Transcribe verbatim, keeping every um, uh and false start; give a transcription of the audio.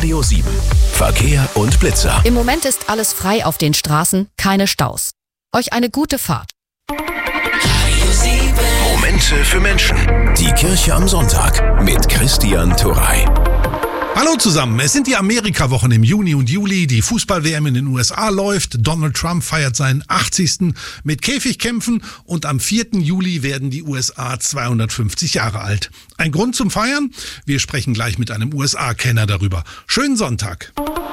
Radio sieben. Verkehr und Blitzer. Im Moment ist alles frei auf den Straßen, keine Staus. Euch eine gute Fahrt. Momente für Menschen. Die Kirche am Sonntag mit Christian Turrey. Hallo zusammen, es sind die Amerika-Wochen im Juni und Juli, die Fußball-W M in den U S A läuft, Donald Trump feiert seinen achtzigsten mit Käfigkämpfen und am vierten Juli werden die U S A zweihundertfünfzig Jahre alt. Ein Grund zum Feiern? Wir sprechen gleich mit einem U S A-Kenner darüber. Schönen Sonntag.